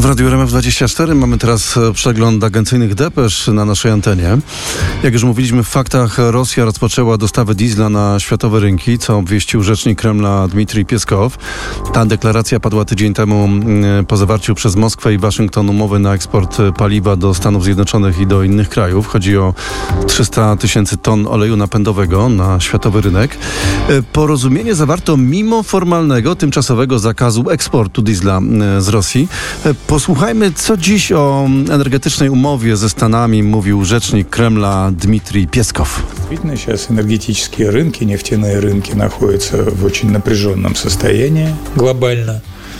W Radiu RMF24 mamy teraz przegląd agencyjnych depesz na naszej antenie. Jak już mówiliśmy w faktach, Rosja rozpoczęła dostawy diesla na światowe rynki, co obwieścił rzecznik Kremla Dmitrij Pieskow. Ta deklaracja padła tydzień temu po zawarciu przez Moskwę i Waszyngton umowy na eksport paliwa do Stanów Zjednoczonych i do innych krajów. Chodzi o 300 tysięcy ton oleju napędowego na światowy rynek. Porozumienie zawarto mimo formalnego, tymczasowego zakazu eksportu diesla z Rosji. Posłuchajmy, co dziś o energetycznej umowie ze Stanami mówił rzecznik Kremla Dmitrij Pieskow. Действительно, сейчас энергетические рынки, нефтяные рынки находятся в очень напряженном состоянии глобально.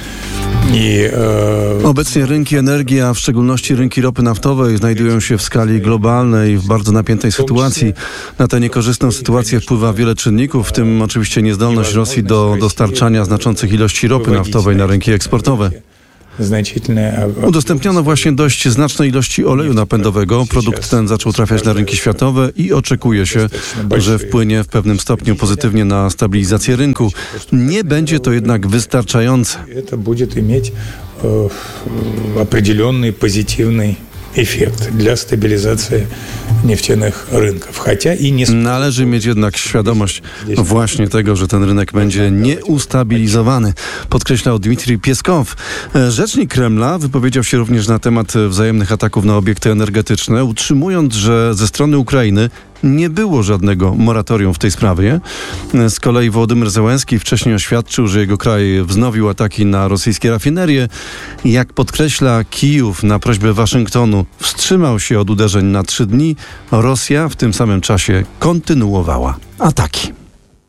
Obecnie rynki energii, a w szczególności rynki ropy naftowej znajdują się w skali globalnej w bardzo napiętej sytuacji. Na tę niekorzystną sytuację wpływa wiele czynników, w tym oczywiście niezdolność Rosji do dostarczania znaczących ilości ropy naftowej na rynki eksportowe. Udostępniono właśnie dość znaczne ilości oleju napędowego. Produkt ten zaczął trafiać na rynki światowe i oczekuje się, że wpłynie w pewnym stopniu pozytywnie na stabilizację rynku. Nie będzie to jednak wystarczające. To będzie mieć określony pozytywny efekt dla stabilizacji neftowych rynków. Należy mieć jednak świadomość właśnie tego, że ten rynek będzie nieustabilizowany, podkreślał Dmitrij Pieskow. Rzecznik Kremla wypowiedział się również na temat wzajemnych ataków na obiekty energetyczne, utrzymując, że ze strony Ukrainy nie było żadnego moratorium w tej sprawie. Z kolei Wołodymyr Zełenski wcześniej oświadczył, że jego kraj wznowił ataki na rosyjskie rafinerie. Jak podkreśla Kijów na prośbę Waszyngtonu, wstrzymał się od uderzeń na 3 dni. Rosja w tym samym czasie kontynuowała ataki.